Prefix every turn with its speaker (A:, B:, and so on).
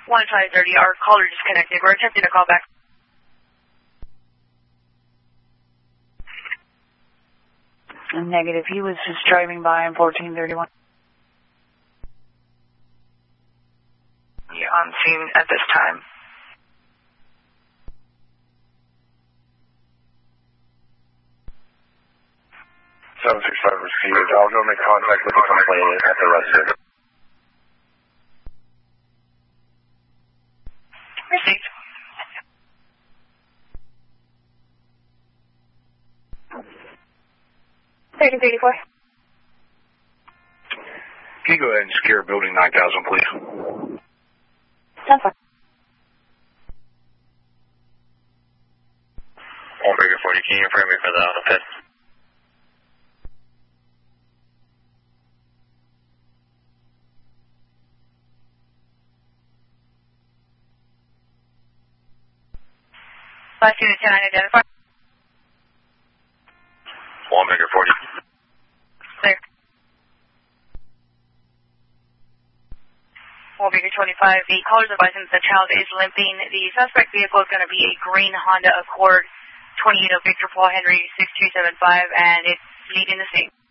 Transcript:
A: 1530, our caller disconnected. We're attempting to call back.
B: Negative. He was just driving by on 1431.
A: Yeah, on scene at this time.
C: Seven 6-5 received. I'll go make contact with the complainant at the residence.
A: Received. $1334.
C: Can you go ahead and secure building 9000, please?
A: 10-4.
C: Omega 40, can you confirm me for the auto pit?
A: Last unit 10 identified.
C: Omega 40.
A: Clear. Omega 25, the caller's advising the child is limping. The suspect vehicle is going to be a green Honda Accord 28 of Victor Paul Henry 6275, and it's leaving the scene.